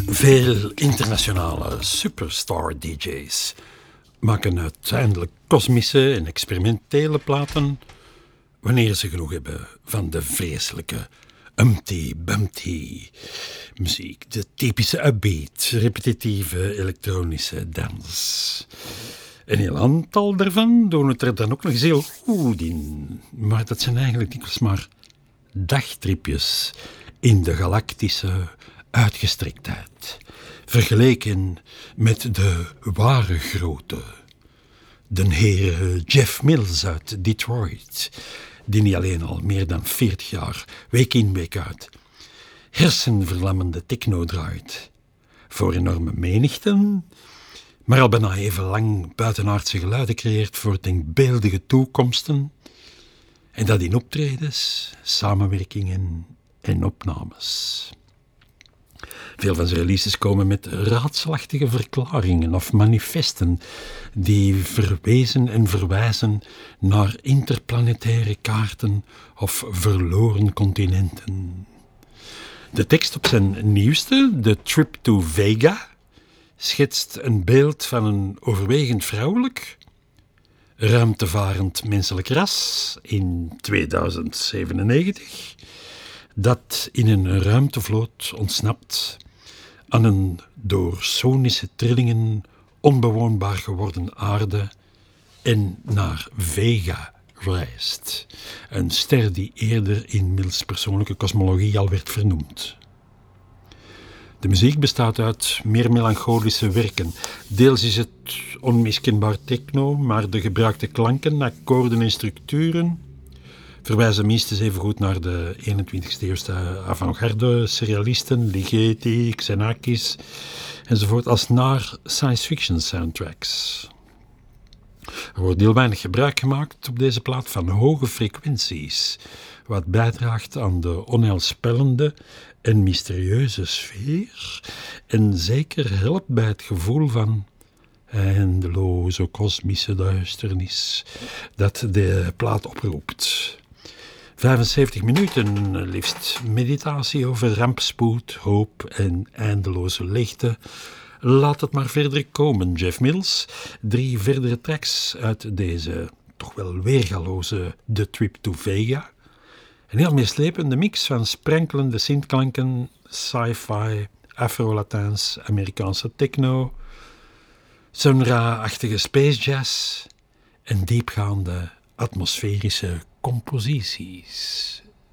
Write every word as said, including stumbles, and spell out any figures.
Veel internationale superstar-D J's maken uiteindelijk kosmische en experimentele platen wanneer ze genoeg hebben van de vreselijke Humpty Bumpty muziek, de typische upbeat, repetitieve elektronische dans. Een heel aantal daarvan doen het er dan ook nog eens heel goed in, maar dat zijn eigenlijk dikwijls maar dagtripjes in de galactische uitgestrektheid, vergeleken met de ware grootte. De heer Jeff Mills uit Detroit, die niet alleen al meer dan veertig jaar, week in week uit, hersenverlammende techno draait, voor enorme menigten, maar al bijna even lang buitenaardse geluiden creëert voor denkbeeldige toekomsten, en dat in optredens, samenwerkingen en opnames. Veel van zijn releases komen met raadselachtige verklaringen of manifesten die verwezen en verwijzen naar interplanetaire kaarten of verloren continenten. De tekst op zijn nieuwste, The Trip to Vega, schetst een beeld van een overwegend vrouwelijk, ruimtevarend menselijk ras in tweeduizend zevenennegentig, dat in een ruimtevloot ontsnapt aan een door sonische trillingen onbewoonbaar geworden aarde en naar Vega reist. Een ster die eerder in Mills' persoonlijke kosmologie al werd vernoemd. De muziek bestaat uit meer melancholische werken. Deels is het onmiskenbaar techno, maar de gebruikte klanken, akkoorden en structuren verwijzen minstens even goed naar de eenentwintigste eeuwse avant-garde serialisten, Ligeti, Xenakis enzovoort, als naar science fiction soundtracks. Er wordt heel weinig gebruik gemaakt op deze plaat van hoge frequenties, wat bijdraagt aan de onheilspellende en mysterieuze sfeer en zeker helpt bij het gevoel van eindeloze kosmische duisternis dat de plaat oproept. vijfenzeventig minuten, liefst meditatie over rampspoed, hoop en eindeloze leegte. Laat het maar verder komen, Jeff Mills. Drie verdere tracks uit deze toch wel weergaloze The Trip to Vega. Een heel meeslepende mix van sprenkelende synthklanken, sci-fi, Afro-Latijns, Amerikaanse techno, Sun-Ra-achtige space jazz en diepgaande atmosferische composities.